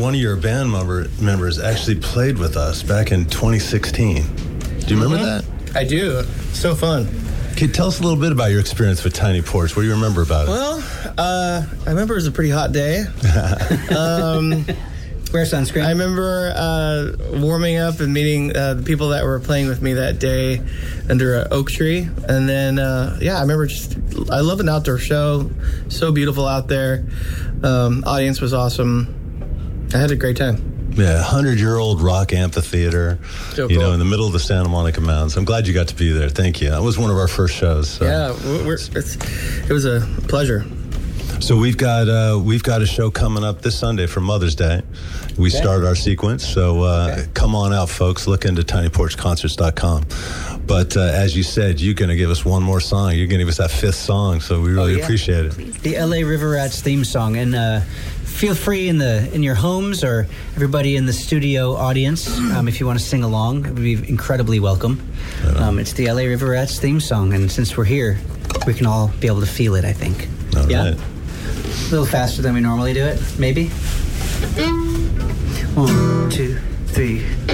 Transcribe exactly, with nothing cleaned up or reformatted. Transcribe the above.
one of your band member, members actually played with us back in twenty sixteen. Do you remember mm-hmm. that? I do. So fun. Can you tell us a little bit about your experience with Tiny Porch? What do you remember about it? Well, uh, I remember it was a pretty hot day. um, Wear sunscreen. I remember uh, warming up and meeting uh, the people that were playing with me that day under an oak tree. And then, uh, yeah, I remember just, I love an outdoor show. So beautiful out there. Um, audience was awesome. I had a great time. Yeah, hundred-year-old rock amphitheater, so you cool. know, in the middle of the Santa Monica Mountains. I'm glad you got to be there. Thank you. That was one of our first shows. So. Yeah, we're, it's, it was a pleasure. So we've got uh, we've got a show coming up this Sunday for Mother's Day. We okay. started our sequence, so uh, okay. come on out, folks. Look into tiny porch concerts dot com. But uh, as you said, you're going to give us one more song. You're going to give us that fifth song, so we really oh, yeah. appreciate it. The L A River Rats theme song, and uh, feel free in the in your homes or everybody in the studio audience, um, if you want to sing along, it would be incredibly welcome. Um, it's the L A River Rats theme song, and since we're here, we can all be able to feel it, I think. All yeah? right. A little faster than we normally do it, maybe. One, two, three.